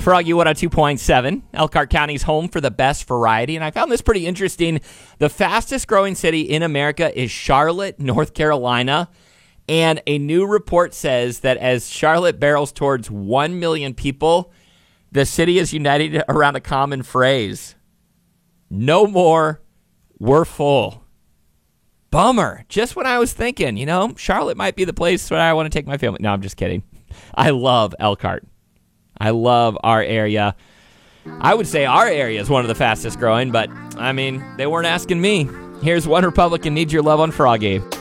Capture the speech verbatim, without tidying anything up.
Froggy one oh two point seven, Elkhart County's home for the best variety. And I found this pretty interesting. The fastest growing city in America is Charlotte, North Carolina. And a new report says that as Charlotte barrels towards one million people, the city is united around a common phrase. No more, we're full. Bummer. Just when I was thinking, you know, Charlotte might be the place where I want to take my family. No, I'm just kidding. I love Elkhart. I love our area. I would say our area is one of the fastest growing, but, I mean, they weren't asking me. Here's One Republican Needs Your Love on Froggy.